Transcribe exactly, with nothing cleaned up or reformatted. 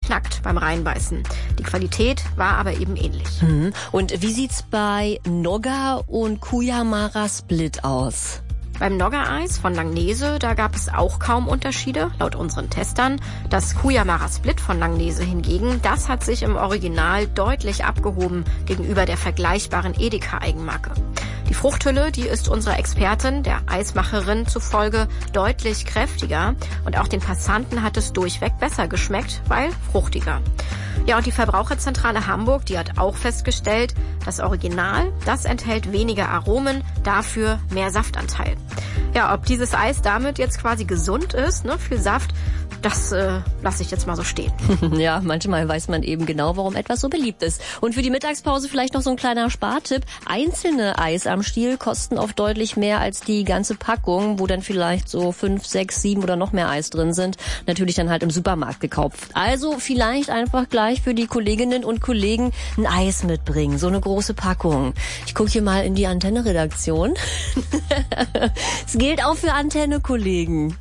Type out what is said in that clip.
geknackt beim Reinbeißen. Die Qualität war aber eben ähnlich. Mhm. Und wie sieht's bei Nogga und Cuyamara Split aus? Beim Nogga-Eis von Langnese, da gab es auch kaum Unterschiede, laut unseren Testern. Das Cuyamara Split von Langnese hingegen, das hat sich im Original deutlich abgehoben gegenüber der vergleichbaren Edeka-Eigenmarke. Die Fruchthülle, die ist unserer Expertin, der Eismacherin zufolge, deutlich kräftiger. Und auch den Passanten hat es durchweg besser geschmeckt, weil fruchtiger. Ja, und die Verbraucherzentrale Hamburg, die hat auch festgestellt, das Original, das enthält weniger Aromen, dafür mehr Saftanteil. Ja, ob dieses Eis damit jetzt quasi gesund ist, ne, für Saft, das äh, lasse ich jetzt mal so stehen. Ja, manchmal weiß man eben genau, warum etwas so beliebt ist. Und für die Mittagspause vielleicht noch so ein kleiner Spartipp. Einzelne Eis am Stiel kosten oft deutlich mehr als die ganze Packung, wo dann vielleicht so fünf, sechs, sieben oder noch mehr Eis drin sind. Natürlich dann halt im Supermarkt gekauft. Also vielleicht einfach gleich für die Kolleginnen und Kollegen ein Eis mitbringen. So eine große Packung. Ich gucke hier mal in die Antenne-Redaktion. Es gilt auch für Antenne-Kollegen.